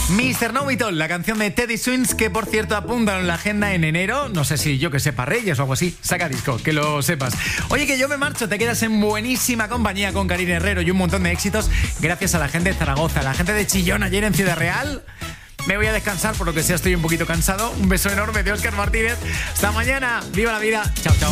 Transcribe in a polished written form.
Mr. Know-It-All, la canción de Teddy Swims, que por cierto apuntan en la agenda en enero. No sé si yo que sepa Reyes o algo así. Saca disco, que lo sepas. Oye, que yo me marcho, te quedas en buenísima compañía con Karina Herrero y un montón de éxitos gracias a la gente de Zaragoza, a la gente de Chillón ayer en Ciudad Real. Me voy a descansar, por lo que sea estoy un poquito cansado. Un beso enorme de Óscar Martínez. Hasta mañana. ¡Viva la vida! Chao, chao.